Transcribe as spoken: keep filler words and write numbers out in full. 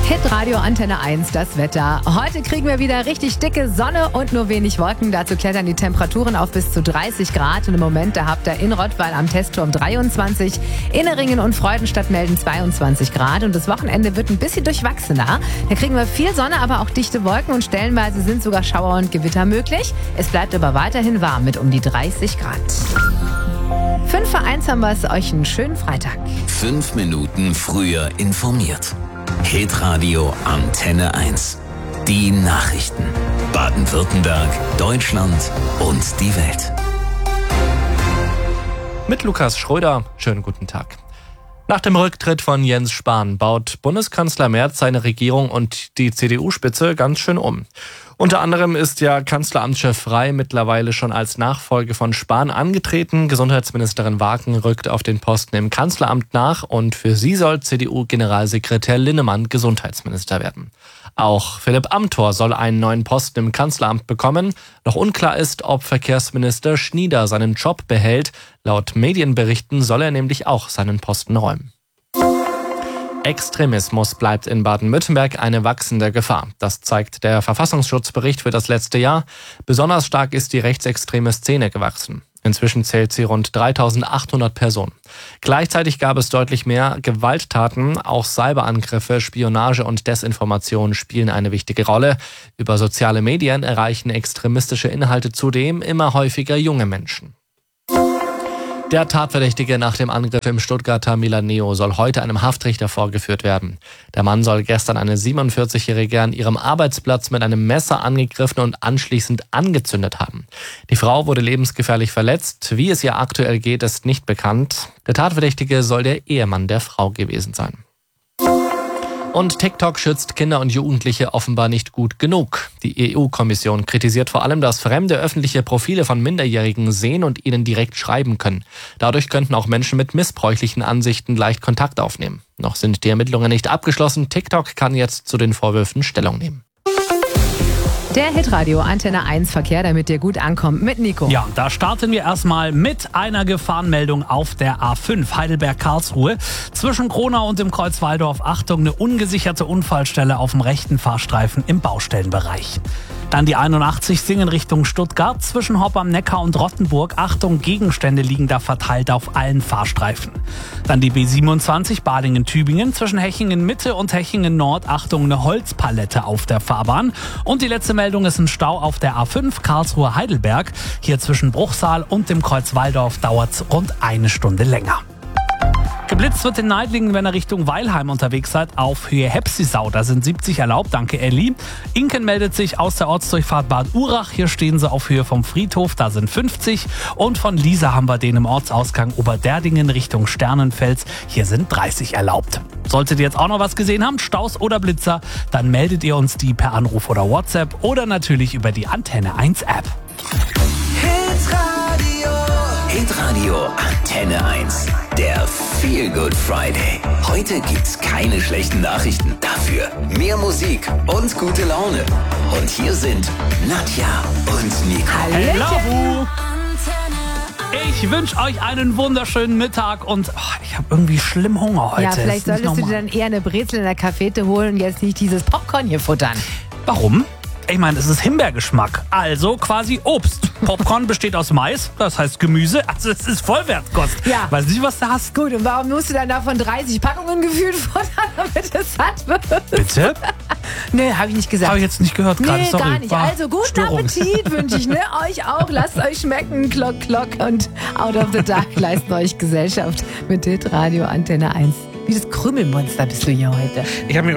Hitradio Antenne eins, das Wetter. Heute kriegen wir wieder richtig dicke Sonne und nur wenig Wolken. Dazu klettern die Temperaturen auf bis zu dreißig Grad. Und im Moment, da habt ihr in Rottweil am Testturm dreiundzwanzig, Inneringen und Freudenstadt melden zweiundzwanzig Grad. Und das Wochenende wird ein bisschen durchwachsener. Da kriegen wir viel Sonne, aber auch dichte Wolken und stellenweise sind sogar Schauer und Gewitter möglich. Es bleibt aber weiterhin warm mit um die dreißig Grad. Fünf vor eins haben wir es, euch einen schönen Freitag. Fünf Minuten früher informiert. Hitradio Antenne eins. Die Nachrichten. Baden-Württemberg, Deutschland und die Welt. Mit Lukas Schröder. Schönen guten Tag. Nach dem Rücktritt von Jens Spahn baut Bundeskanzler Merz seine Regierung und die C D U-Spitze ganz schön um. Unter anderem ist ja Kanzleramtschef Frey mittlerweile schon als Nachfolge von Spahn angetreten. Gesundheitsministerin Wagen rückt auf den Posten im Kanzleramt nach und für sie soll C D U-Generalsekretär Linnemann Gesundheitsminister werden. Auch Philipp Amthor soll einen neuen Posten im Kanzleramt bekommen. Noch unklar ist, ob Verkehrsminister Schnieder seinen Job behält. Laut Medienberichten soll er nämlich auch seinen Posten räumen. Extremismus bleibt in Baden-Württemberg eine wachsende Gefahr. Das zeigt der Verfassungsschutzbericht für das letzte Jahr. Besonders stark ist die rechtsextreme Szene gewachsen. Inzwischen zählt sie rund dreitausendachthundert Personen. Gleichzeitig gab es deutlich mehr Gewalttaten. Auch Cyberangriffe, Spionage und Desinformation spielen eine wichtige Rolle. Über soziale Medien erreichen extremistische Inhalte zudem immer häufiger junge Menschen. Der Tatverdächtige nach dem Angriff im Stuttgarter Milaneo soll heute einem Haftrichter vorgeführt werden. Der Mann soll gestern eine siebenundvierzigjährige an ihrem Arbeitsplatz mit einem Messer angegriffen und anschließend angezündet haben. Die Frau wurde lebensgefährlich verletzt. Wie es ihr aktuell geht, ist nicht bekannt. Der Tatverdächtige soll der Ehemann der Frau gewesen sein. Und TikTok schützt Kinder und Jugendliche offenbar nicht gut genug. Die E U-Kommission kritisiert vor allem, dass Fremde öffentliche Profile von Minderjährigen sehen und ihnen direkt schreiben können. Dadurch könnten auch Menschen mit missbräuchlichen Ansichten leicht Kontakt aufnehmen. Noch sind die Ermittlungen nicht abgeschlossen. TikTok kann jetzt zu den Vorwürfen Stellung nehmen. Der Hitradio Antenne eins Verkehr, damit ihr gut ankommt, mit Nico. Ja, da starten wir erstmal mit einer Gefahrenmeldung auf der A fünf Heidelberg-Karlsruhe. Zwischen Kronau und dem Kreuz Walldorf, Achtung, eine ungesicherte Unfallstelle auf dem rechten Fahrstreifen im Baustellenbereich. Dann die einundachtzig Singen Richtung Stuttgart. Zwischen Hopp am Neckar und Rottenburg, Achtung, Gegenstände liegen da verteilt auf allen Fahrstreifen. Dann die B siebenundzwanzig Balingen-Tübingen. Zwischen Hechingen Mitte und Hechingen Nord, Achtung, eine Holzpalette auf der Fahrbahn. Und die letzte Meldung ist ein Stau auf der A fünf Karlsruhe-Heidelberg. Hier zwischen Bruchsal und dem Kreuz Walldorf dauert es rund eine Stunde länger. Geblitzt wird in Neidlingen, wenn ihr Richtung Weilheim unterwegs seid, auf Höhe Hepsisau. Da sind siebzig erlaubt, danke Elli. Inken meldet sich aus der Ortsdurchfahrt Bad Urach. Hier stehen sie auf Höhe vom Friedhof, da sind fünfzig. Und von Liesa haben wir den im Ortsausgang Oberderdingen Richtung Sternenfels. Hier sind dreißig erlaubt. Solltet ihr jetzt auch noch was gesehen haben, Staus oder Blitzer, dann meldet ihr uns die per Anruf oder WhatsApp oder natürlich über die Antenne eins App. Hitradio. Hitradio Antenne eins. Der Feel Good Friday. Heute gibt's keine schlechten Nachrichten. Dafür mehr Musik und gute Laune. Und hier sind Nadja und Nico. Hallo! Ich wünsche euch einen wunderschönen Mittag und oh, ich habe irgendwie schlimm Hunger heute. Ja, vielleicht solltest du dir dann eher eine Brezel in der Cafete holen und jetzt nicht dieses Popcorn hier futtern. Warum? Ich meine, es ist Himbeergeschmack, also quasi Obst. Popcorn besteht aus Mais, das heißt Gemüse, also es ist Vollwertkost. Ja. Weiß nicht, was du hast. Gut, und warum musst du dann davon dreißig Packungen gefühlt futtern, damit es satt wird? Bitte? Nee, habe ich nicht gesagt. Habe ich jetzt nicht gehört gerade, Nee, sorry. gar nicht. War Also guten Störung. Appetit wünsche ich, ne? Euch auch. Lasst euch schmecken. Klock, klock und Out of the Dark leisten euch Gesellschaft mit Hitradio Antenne eins. Wie das Krümelmonster bist du hier heute. Ich habe mich